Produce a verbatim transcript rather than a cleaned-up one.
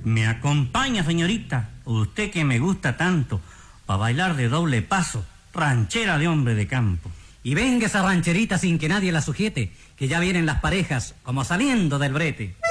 ¿Me acompaña, señorita? Usted que me gusta tanto, para bailar de doble paso, ranchera de hombre de campo. Y venga esa rancherita sin que nadie la sujete, que ya vienen las parejas, como saliendo del brete.